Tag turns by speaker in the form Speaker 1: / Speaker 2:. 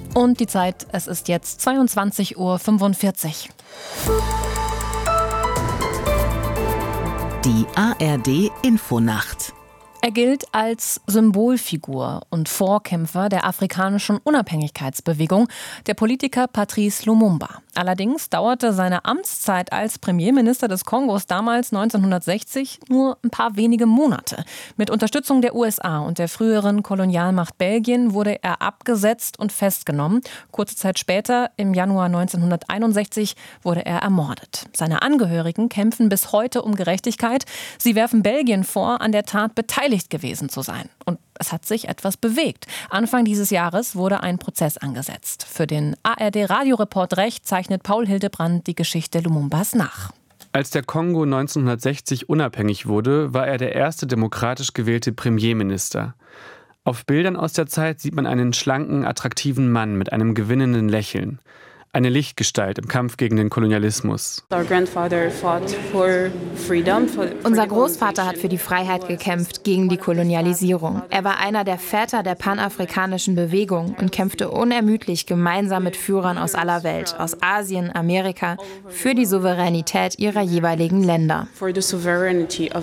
Speaker 1: Und die Zeit, es ist jetzt 22:45 Uhr.
Speaker 2: Die ARD-Infonacht.
Speaker 1: Er gilt als Symbolfigur und Vorkämpfer der afrikanischen Unabhängigkeitsbewegung, der Politiker Patrice Lumumba. Allerdings dauerte seine Amtszeit als Premierminister des Kongos damals 1960 nur ein paar wenige Monate. Mit Unterstützung der USA und der früheren Kolonialmacht Belgien wurde er abgesetzt und festgenommen. Kurze Zeit später, im Januar 1961, wurde er ermordet. Seine Angehörigen kämpfen bis heute um Gerechtigkeit. Sie werfen Belgien vor, an der Tat beteiligt gewesen zu sein. Und es hat sich etwas bewegt. Anfang dieses Jahres wurde ein Prozess angesetzt. Für den ARD-Radioreport Recht zeichnet Paul Hildebrand die Geschichte Lumumbas nach.
Speaker 3: Als der Kongo 1960 unabhängig wurde, war er der erste demokratisch gewählte Premierminister. Auf Bildern aus der Zeit sieht man einen schlanken, attraktiven Mann mit einem gewinnenden Lächeln. Eine Lichtgestalt im Kampf gegen den Kolonialismus.
Speaker 4: Unser Großvater hat für die Freiheit gekämpft, gegen die Kolonialisierung. Er war einer der Väter der panafrikanischen Bewegung und kämpfte unermüdlich gemeinsam mit Führern aus aller Welt, aus Asien, Amerika, für die Souveränität ihrer jeweiligen Länder.